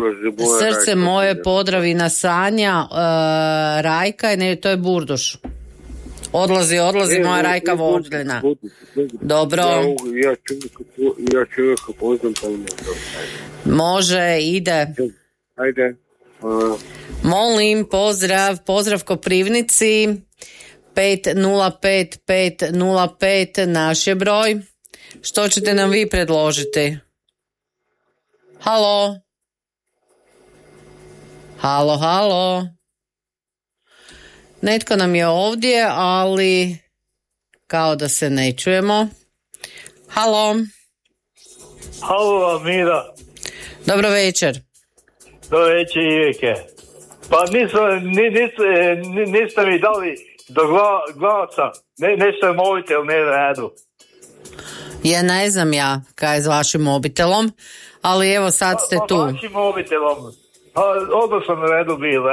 Srce moje pozdravi na Sanja, Rajka, ne, to je Burduš. Odlazi, moja Rajka Vođljena. Dobro. Ja čovjeka poznam, pa može, ide. Ajde. Molim, pozdrav Koprivnici. 505 naš je broj. Što ćete nam vi predložiti? Halo? Netko nam je ovdje, ali kao da se ne čujemo. Halo? Halo, Mira. Dobro večer. Dobro večer, Ivike. Pa niste mi dali do glasa. Nešto je mobitel ne radu. Ja ne znam kaj je s vašim mobitelom, ali evo sad ste tu. Vašim mobitelom. Odmah sam na redu bio,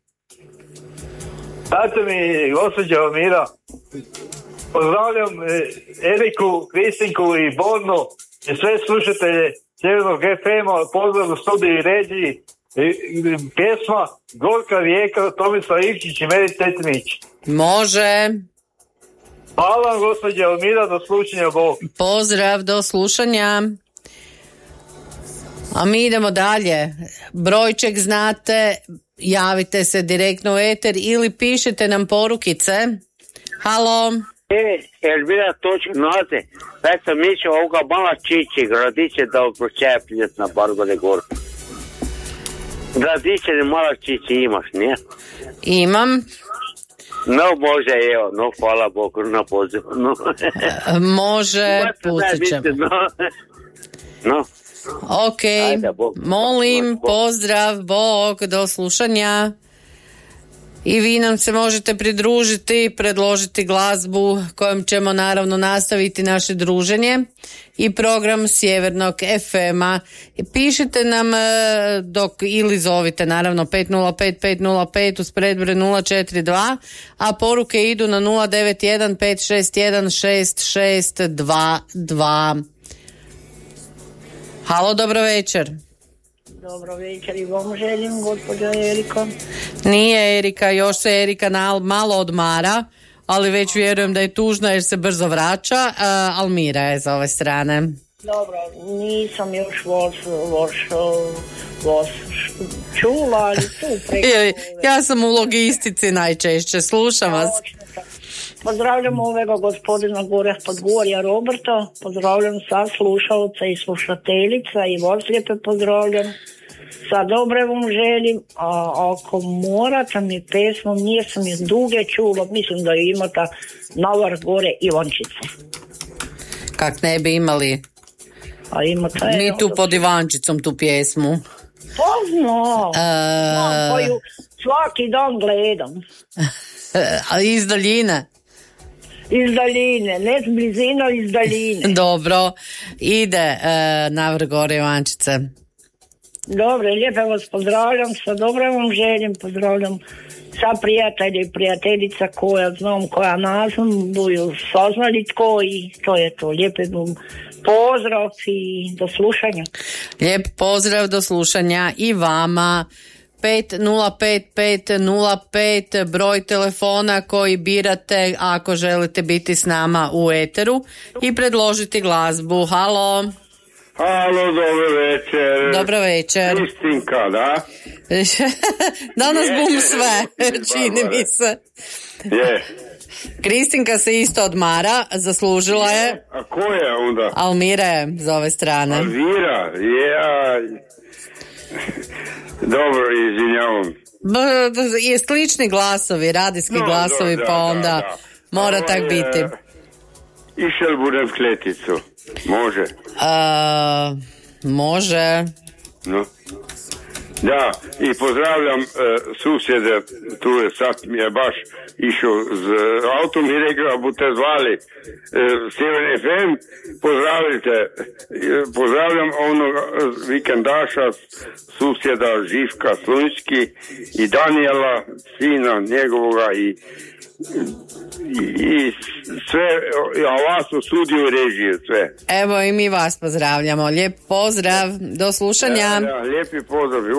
Dajte mi, gospođa Mira, pozdravljam Eriku, Kristinku i Bornu i sve slušatelje Sjevernog FM-a, pozdrav u studiju i ređi, pjesma Gorka rijeka, Tomislav Ivčić i Meri Tetinić. Može. Hvala vam, gospođa Mira, do slušanja, Bog. Pozdrav, do slušanja. A mi idemo dalje. Brojček znate, javite se direktno u eter ili pišite nam porukice. Halo? Elvira, točno znate, već sam mislio ovoga mala čići, gradiće da pročepljenje na Bargode Gor. Gradiće ne mala čići imaš, nije? Imam. No, može, evo, no, hvala Bogu na pozivu. No. Može, pustit ćemo. No. Ok, molim, pozdrav, Bog, do slušanja. I vi nam se možete pridružiti, predložiti glazbu kojom ćemo naravno nastaviti naše druženje i program Sjevernog FM-a. Pišite nam ili zovite naravno 505 uz predbroj 042, a poruke idu na 091 561 6622. Halo, dobro večer. Dobro večer i vam želim, gospođa Erika. Nije Erika, još se Erika malo odmara, ali već vjerujem da je tužna jer se brzo vraća. Almira je za ove strane. Dobro, nisam još vas čula, ali tu preko... Ja sam u logistici najčešće, slušam vas. Pozdravljam ovega gospodina gore Podgorja Roberta, pozdravljam sa slušalca i slušateljica i vas lijepe pozdravljam. Sa dobre vam želim, a ako morate mi pesmom, nisam je duge čula, mislim da ju imate na vrh gore Ivančice. Kak ne bi imali? A imate, mi tu pod Ivančicom tu pjesmu. Pozno, pa ju svaki dan gledam. A iz daljine? Iz daljine, ne z blizina, iz daljine. Dobro, ide na vrh gore Ivančice. Dobro, lijepo vas pozdravljam, sa dobro vam želim, pozdravljam sa prijatelji i prijateljica koja znam, koja nazvam, budu saznali tko i to je to. Lijepo vam pozdrav i do slušanja. Lijep pozdrav, do slušanja i vama. 505 broj telefona koji birate ako želite biti s nama u eteru i predložiti glazbu. Halo. Halo, dobro večer. Dobro večer. Kristinka, da? Danas bum sve, čini mi se. Je. Kristinka se isto odmara, zaslužila je. A ko je onda? Almira je za ove strane. Almira, Dobro, izvinjavam. Je slični glasovi, radijski glasovi, pa onda mora tak biti. Išel budem v kleticu. Može? Može. No. Da, i pozdravljam susjede, tu je sad mi je baš išao z autom i rekao, budete zvali Sjeverni FM, pozdravljam onog vikendaša, susjeda Živka Slunjski i Daniela, sina njegovoga i sve, a vas u studiju režije sve. Evo i mi vas pozdravljamo. Lijep pozdrav, do slušanja. Lijepi pozdrav.